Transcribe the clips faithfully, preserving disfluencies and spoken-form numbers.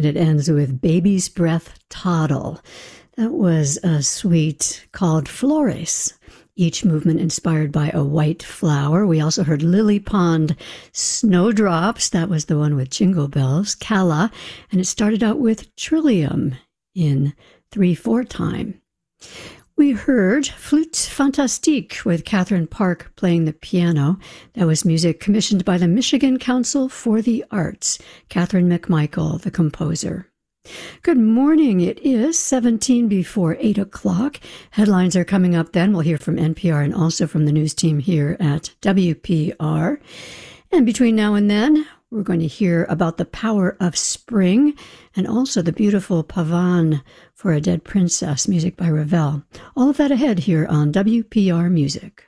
And it ends with Baby's Breath Toddle. That was a suite called Flores, each movement inspired by a white flower. We also heard Lily Pond Snowdrops. That was the one with Jingle Bells, Calla. And it started out with Trillium in three four time. We heard Flûte Fantastique with Catherine Park playing the piano. That was music commissioned by the Michigan Council for the Arts. Catherine McMichael, the composer. Good morning. It is seventeen before eight o'clock. Headlines are coming up then. We'll hear from N P R and also from the news team here at W P R. And between now and then, we're going to hear about the power of spring and also the beautiful Pavan for a Dead Princess, music by Ravel. All of that ahead here on W P R Music.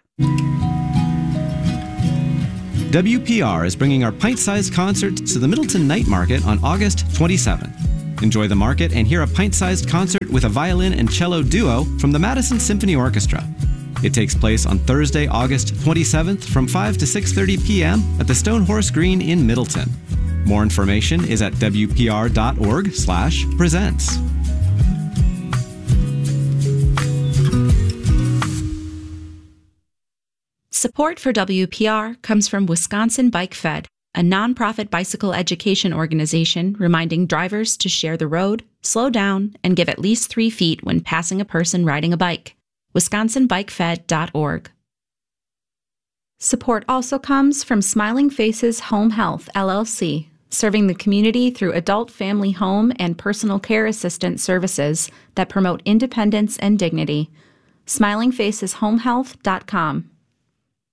W P R is bringing our pint-sized concert to the Middleton Night Market on August twenty-seventh. Enjoy the market and hear a pint-sized concert with a violin and cello duo from the Madison Symphony Orchestra. It takes place on Thursday, August twenty-seventh from five to six thirty p.m. at the Stone Horse Green in Middleton. More information is at W P R dot org slash presents. Support for W P R comes from Wisconsin Bike Fed, a nonprofit bicycle education organization reminding drivers to share the road, slow down, and give at least three feet when passing a person riding a bike. wisconsin bike fed dot org. Support also comes from Smiling Faces Home Health, L L C, serving the community through adult family home and personal care assistant services that promote independence and dignity. smiling faces home health dot com.